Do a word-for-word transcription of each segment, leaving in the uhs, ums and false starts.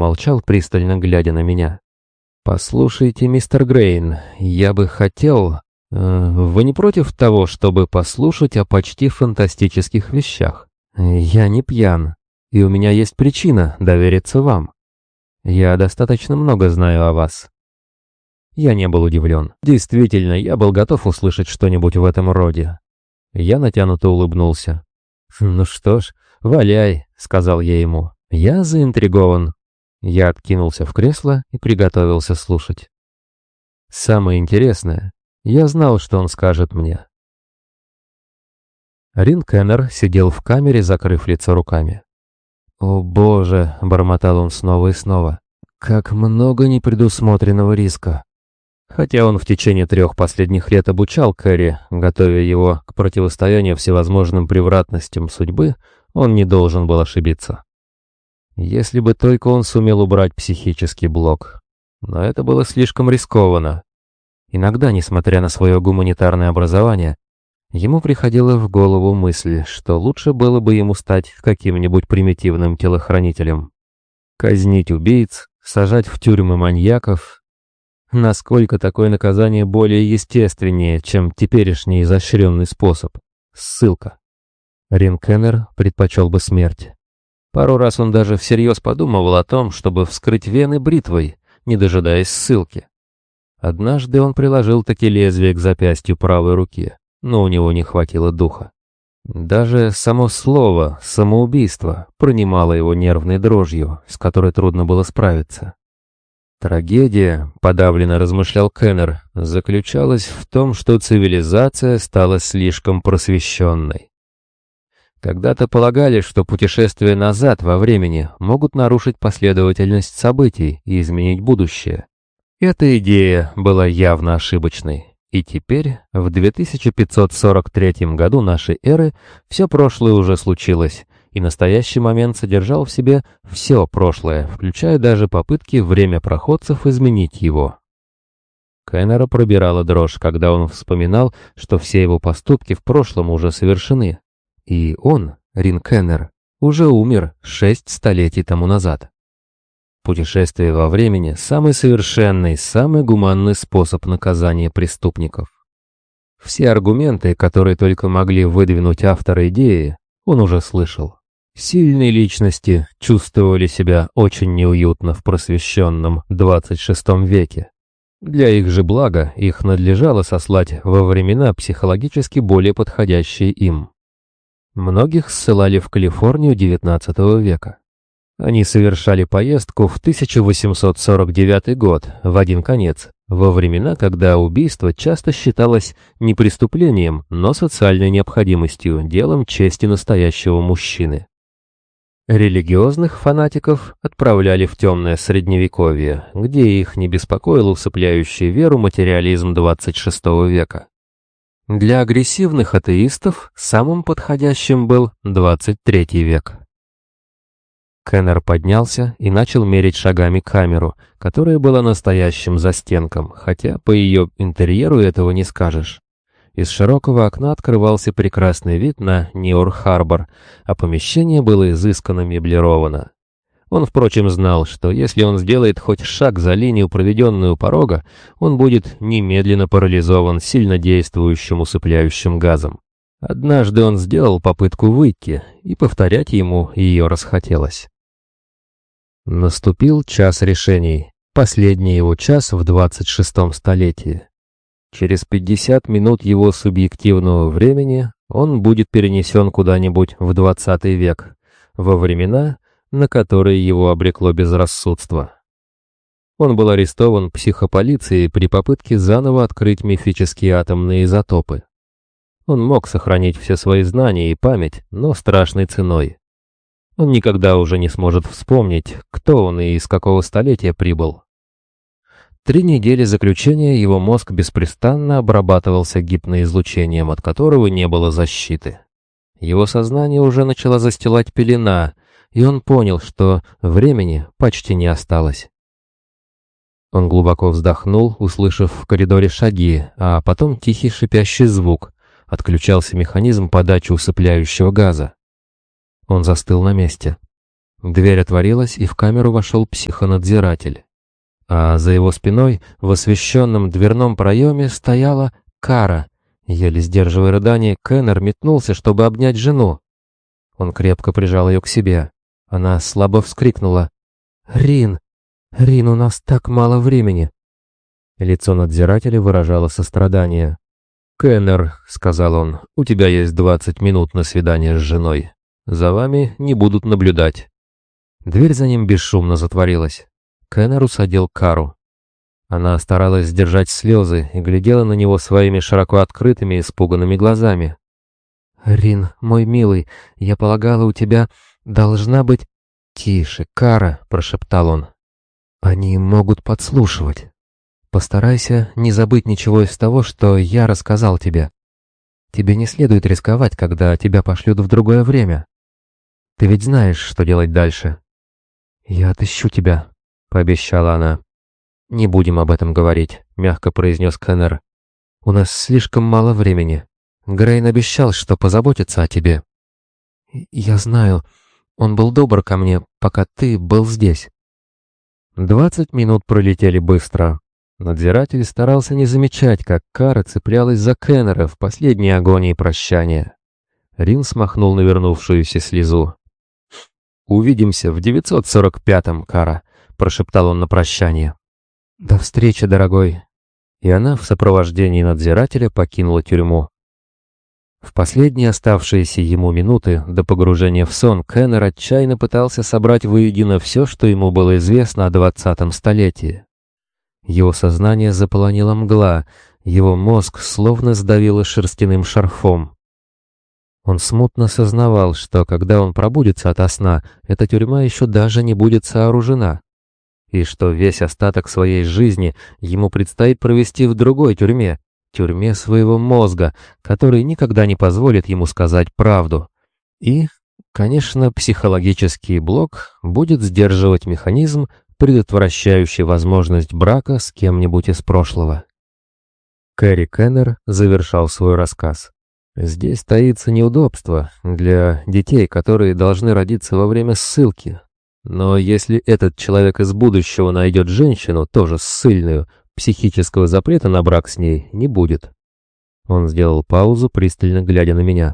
замолчал, пристально глядя на меня. «Послушайте, мистер Грейн, я бы хотел... Э, вы не против того, чтобы послушать о почти фантастических вещах? Я не пьян, и у меня есть причина довериться вам. Я достаточно много знаю о вас». Я не был удивлен. Действительно, я был готов услышать что-нибудь в этом роде. Я натянуто улыбнулся. «Ну что ж, валяй», — сказал я ему. «Я заинтригован». Я откинулся в кресло и приготовился слушать. Самое интересное, я знал, что он скажет мне. Рин Кеннер сидел в камере, закрыв лицо руками. «О боже», — бормотал он снова и снова, — «как много непредусмотренного риска». Хотя он в течение трех последних лет обучал Кэрри, готовя его к противостоянию всевозможным превратностям судьбы, он не должен был ошибиться. Если бы только он сумел убрать психический блок. Но это было слишком рискованно. Иногда, несмотря на свое гуманитарное образование, ему приходила в голову мысль, что лучше было бы ему стать каким-нибудь примитивным телохранителем. Казнить убийц, сажать в тюрьмы маньяков. Насколько такое наказание более естественнее, чем теперешний изощренный способ? Ссылка. Рин Кеннер предпочел бы смерть. Пару раз он даже всерьез подумывал о том, чтобы вскрыть вены бритвой, не дожидаясь ссылки. Однажды он приложил таки лезвие к запястью правой руки, но у него не хватило духа. Даже само слово «самоубийство» пронимало его нервной дрожью, с которой трудно было справиться. Трагедия, подавленно размышлял Кеннер, заключалась в том, что цивилизация стала слишком просвещенной. Когда-то полагали, что путешествия назад во времени могут нарушить последовательность событий и изменить будущее. Эта идея была явно ошибочной, и теперь, в две тысячи пятьсот сорок третьем году нашей эры, все прошлое уже случилось, и настоящий момент содержал в себе все прошлое, включая даже попытки времяпроходцев изменить его. Кеннера пробирала дрожь, когда он вспоминал, что все его поступки в прошлом уже совершены, и он, Рин Кеннер, уже умер шесть столетий тому назад. Путешествие во времени – самый совершенный, самый гуманный способ наказания преступников. Все аргументы, которые только могли выдвинуть авторы идеи, он уже слышал. Сильные личности чувствовали себя очень неуютно в просвещенном двадцать шестом веке. Для их же блага их надлежало сослать во времена психологически более подходящие им. Многих ссылали в Калифорнию девятнадцатого века. Они совершали поездку в тысяча восемьсот сорок девятый год, в один конец, во времена, когда убийство часто считалось не преступлением, но социальной необходимостью, делом чести настоящего мужчины. Религиозных фанатиков отправляли в темное средневековье, где их не беспокоил усыпляющий веру материализм двадцать шестого века. Для агрессивных атеистов самым подходящим был двадцать третий век. Кеннер поднялся и начал мерить шагами камеру, которая была настоящим застенком, хотя по ее интерьеру этого не скажешь. Из широкого окна открывался прекрасный вид на Ньюр-Харбор, а помещение было изысканно меблировано. Он, впрочем, знал, что если он сделает хоть шаг за линию, проведенную у порога, он будет немедленно парализован сильнодействующим усыпляющим газом. Однажды он сделал попытку выйти, и повторять ему ее расхотелось. Наступил час решений, последний его час в двадцать шестом столетии. Через пятьдесят минут его субъективного времени он будет перенесен куда-нибудь в двадцатый век, во времена, на которые его обрекло безрассудство. Он был арестован психополицией при попытке заново открыть мифические атомные изотопы. Он мог сохранить все свои знания и память, но страшной ценой. Он никогда уже не сможет вспомнить, кто он и из какого столетия прибыл. Три недели заключения его мозг беспрестанно обрабатывался гипноизлучением, от которого не было защиты. Его сознание уже начала застилать пелена, и он понял, что времени почти не осталось. Он глубоко вздохнул, услышав в коридоре шаги, а потом тихий шипящий звук. Отключался механизм подачи усыпляющего газа. Он застыл на месте. Дверь отворилась, и в камеру вошел психонадзиратель. А за его спиной в освещенном дверном проеме стояла Кара. Еле сдерживая рыдание, Кеннер метнулся, чтобы обнять жену. Он крепко прижал ее к себе. Она слабо вскрикнула. «Рин! Рин, у нас так мало времени!» Лицо надзирателя выражало сострадание. «Кеннер», — сказал он, — «у тебя есть двадцать минут на свидание с женой. За вами не будут наблюдать». Дверь за ним бесшумно затворилась. Кеннер усадил Кару. Она старалась сдержать слезы и глядела на него своими широко открытыми, испуганными глазами. «Рин, мой милый, я полагала, у тебя должна быть...» «Тише, Кара», — прошептал он. «Они могут подслушивать. Постарайся не забыть ничего из того, что я рассказал тебе. Тебе не следует рисковать, когда тебя пошлют в другое время. Ты ведь знаешь, что делать дальше». «Я отыщу тебя», — пообещала она. «Не будем об этом говорить», — мягко произнес Кеннер. «У нас слишком мало времени. Грейн обещал, что позаботится о тебе». «Я знаю. Он был добр ко мне, пока ты был здесь». Двадцать минут пролетели быстро. Надзиратель старался не замечать, как Кара цеплялась за Кеннера в последней агонии прощания. Рин смахнул навернувшуюся слезу. «Увидимся в девятьсот сорок пятом, Кара», — прошептал он на прощание. «До встречи, дорогой». И она в сопровождении надзирателя покинула тюрьму. В последние оставшиеся ему минуты до погружения в сон Кеннер отчаянно пытался собрать воедино все, что ему было известно о двадцатом столетии. Его сознание заполонила мгла, его мозг словно сдавило шерстяным шарфом. Он смутно сознавал, что когда он пробудется ото сна, эта тюрьма еще даже не будет сооружена, и что весь остаток своей жизни ему предстоит провести в другой тюрьме, тюрьме своего мозга, который никогда не позволит ему сказать правду. И, конечно, психологический блок будет сдерживать механизм, предотвращающий возможность брака с кем-нибудь из прошлого. Кэрри Кеннер завершал свой рассказ. Здесь таится неудобство для детей, которые должны родиться во время ссылки. Но если этот человек из будущего найдет женщину, тоже ссыльную, психического запрета на брак с ней не будет. Он сделал паузу, пристально глядя на меня.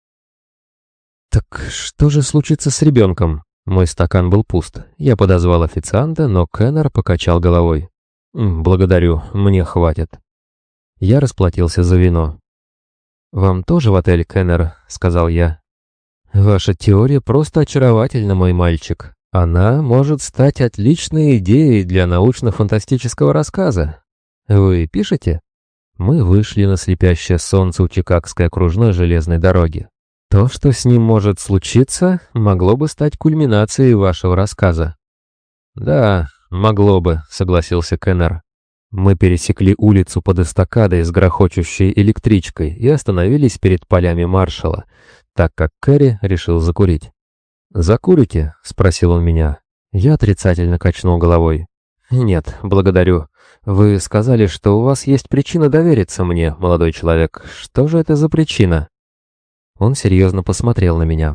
«Так что же случится с ребенком?» Мой стакан был пуст. Я подозвал официанта, но Кеннер покачал головой. «Благодарю, мне хватит». Я расплатился за вино. «Вам тоже в отель, Кеннер?» — сказал я. «Ваша теория просто очаровательна, мой мальчик. Она может стать отличной идеей для научно-фантастического рассказа. Вы пишете?» Мы вышли на слепящее солнце у Чикагской окружной железной дороги. То, что с ним может случиться, могло бы стать кульминацией вашего рассказа. «Да, могло бы», — согласился Кеннер. Мы пересекли улицу под эстакадой с грохочущей электричкой и остановились перед полями маршала, так как Кэрри решил закурить. «Закурите?» — спросил он меня. Я отрицательно качнул головой. «Нет, благодарю. Вы сказали, что у вас есть причина довериться мне, молодой человек. Что же это за причина?» Он серьезно посмотрел на меня.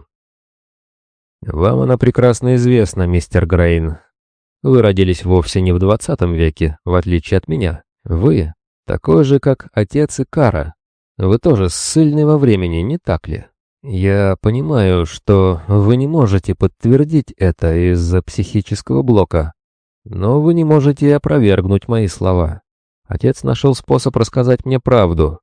«Вам она прекрасно известна, мистер Грейн. Вы родились вовсе не в двадцатом веке, в отличие от меня. Вы такой же, как отец и Кара. Вы тоже ссыльны во времени, не так ли? Я понимаю, что вы не можете подтвердить это из-за психического блока, но вы не можете и опровергнуть мои слова. Отец нашел способ рассказать мне правду.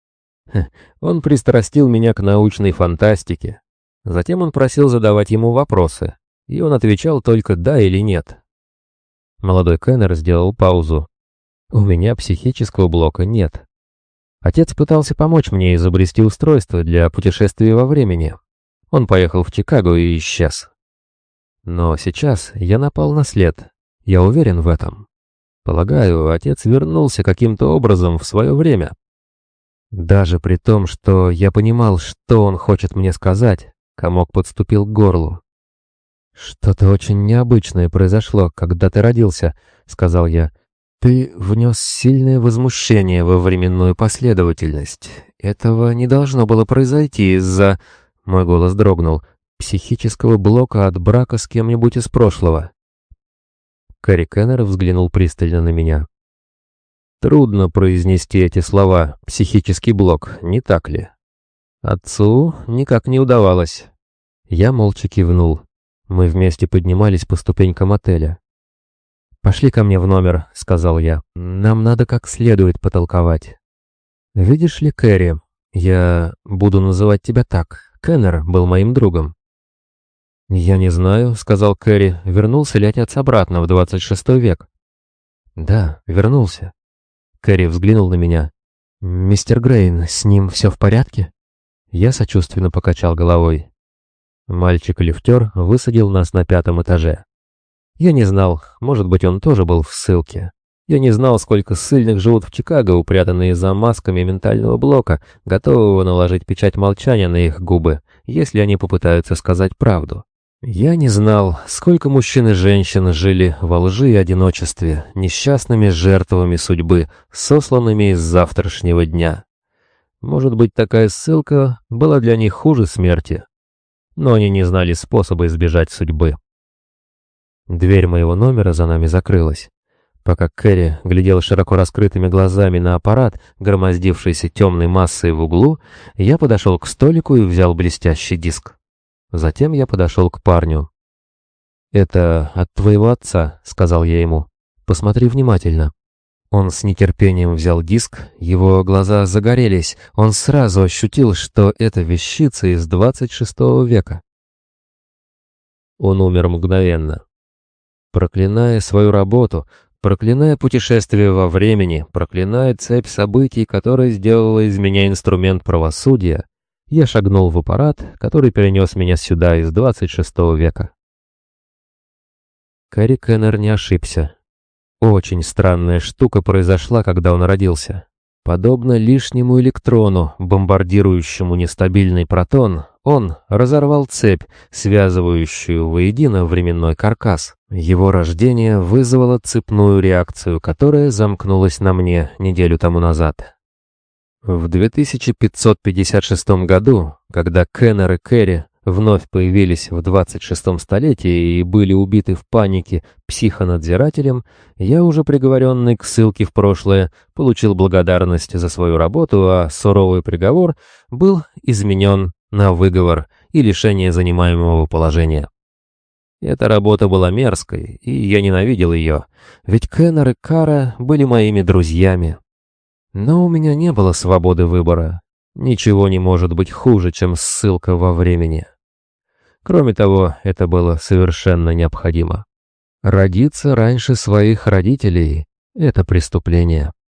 Он пристрастил меня к научной фантастике. Затем он просил задавать ему вопросы, и он отвечал только «да» или «нет». Молодой Кеннер сделал паузу. «У меня психического блока нет». Отец пытался помочь мне изобрести устройство для путешествия во времени. Он поехал в Чикаго и исчез. Но сейчас я напал на след. Я уверен в этом. Полагаю, отец вернулся каким-то образом в свое время. Даже при том, что я понимал, что он хочет мне сказать, комок подступил к горлу. «Что-то очень необычное произошло, когда ты родился», — сказал я. «Ты внес сильное возмущение во временную последовательность. Этого не должно было произойти из-за...» Мой голос дрогнул. психического блока от брака с кем-нибудь из прошлого. Кэрри Кеннер взглянул пристально на меня. Трудно произнести эти слова «психический блок», не так ли? Отцу никак не удавалось. Я молча кивнул. Мы вместе поднимались по ступенькам отеля. «Пошли ко мне в номер», — сказал я. «Нам надо как следует потолковать». «Видишь ли, Кэрри, я буду называть тебя так. Кеннер был моим другом». «Я не знаю», — сказал Кэрри. «Вернулся ли отец обратно в двадцать шестой век?» «Да, вернулся». Кэрри взглянул на меня. «Мистер Грейн, с ним все в порядке?» Я сочувственно покачал головой. Мальчик-лифтер высадил нас на пятом этаже. Я не знал, может быть, он тоже был в ссылке. Я не знал, сколько ссыльных живут в Чикаго, упрятанные за масками ментального блока, готового наложить печать молчания на их губы, если они попытаются сказать правду. Я не знал, сколько мужчин и женщин жили во лжи и одиночестве, несчастными жертвами судьбы, сосланными из завтрашнего дня. Может быть, такая ссылка была для них хуже смерти, но они не знали способа избежать судьбы. Дверь моего номера за нами закрылась. Пока Кэрри глядел широко раскрытыми глазами на аппарат, громоздившийся темной массой в углу, я подошел к столику и взял блестящий диск. Затем я подошел к парню. «Это от твоего отца», — сказал я ему. «Посмотри внимательно». Он с нетерпением взял диск, его глаза загорелись, он сразу ощутил, что это вещица из двадцать шестого века. Он умер мгновенно. Проклиная свою работу, проклиная путешествие во времени, проклиная цепь событий, которая сделала из меня инструмент правосудия, я шагнул в аппарат, который перенес меня сюда из двадцать шестого века. Кэрри Кеннер не ошибся. Очень странная штука произошла, когда он родился. Подобно лишнему электрону, бомбардирующему нестабильный протон, он разорвал цепь, связывающую воедино временной каркас. Его рождение вызвало цепную реакцию, которая замкнулась на мне неделю тому назад. В две тысячи пятьсот пятьдесят шестом году, когда Кеннер и Кэрри вновь появились в двадцать шестом столетии и были убиты в панике психонадзирателем, я, уже приговоренный к ссылке в прошлое, получил благодарность за свою работу, а суровый приговор был изменен на выговор и лишение занимаемого положения. Эта работа была мерзкой, и я ненавидел ее, ведь Кеннер и Кара были моими друзьями. Но у меня не было свободы выбора. Ничего не может быть хуже, чем ссылка во времени. Кроме того, это было совершенно необходимо. Родиться раньше своих родителей — это преступление.